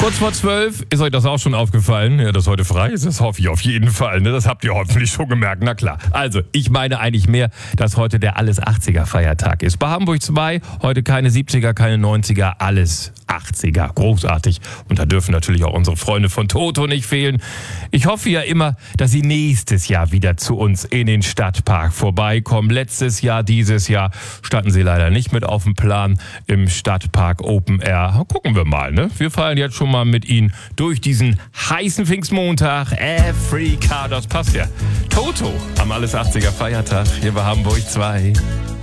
Kurz vor 12, ist euch das auch schon aufgefallen? Ja, dass heute frei ist, das hoffe ich auf jeden Fall. Ne? Das habt ihr hoffentlich schon gemerkt, na klar. Also, ich meine eigentlich mehr, dass heute der Alles 80er Feiertag ist. Bei Hamburg 2, heute keine 70er, keine 90er, alles 80er. Großartig. Und da dürfen natürlich auch unsere Freunde von Toto nicht fehlen. Ich hoffe ja immer, dass sie nächstes Jahr wieder zu uns in den Stadtpark vorbeikommen. Letztes Jahr, dieses Jahr standen sie leider nicht mit auf dem Plan im Stadtpark Open Air. Gucken wir mal, ne? Wir feiern jetzt schon mal mit ihnen durch diesen heißen Pfingstmontag. Afrika, das passt ja. Toto am Alles 80er Feiertag hier bei Hamburg 2.